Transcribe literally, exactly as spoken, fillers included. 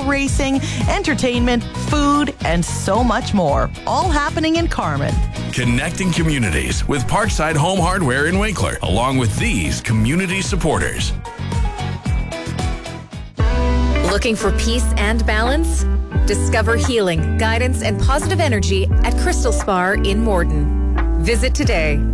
racing, entertainment, food, and so much more. All happening in Carman. Connecting communities with Parkside Home Hardware in Winkler, along with these community supporters. Looking for peace and balance? Discover healing, guidance, and positive energy at Crystal Spa in Morden. Visit today.